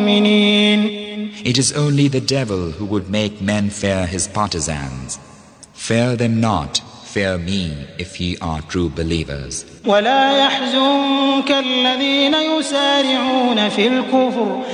It is only the devil who would make men fear his partisans. Fear them not, fear me if ye are true believers. ولا يحزنك الذين يسارعون في الكفر